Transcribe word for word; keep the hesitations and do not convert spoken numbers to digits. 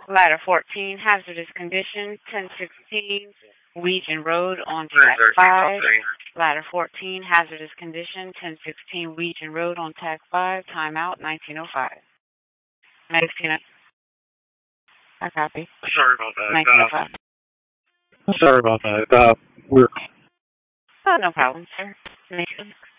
Ladder fourteen, hazardous condition, ten sixteen, Legion Road on Three Tag thirteen, five. three. Ladder fourteen, hazardous condition, ten sixteen, Legion Road on Tag five, timeout nineteen oh five. nineteen, I copy. Sorry about that. nineteen oh five. Uh, sorry about that. Uh, we're Oh, no problem, sir. Nineteen.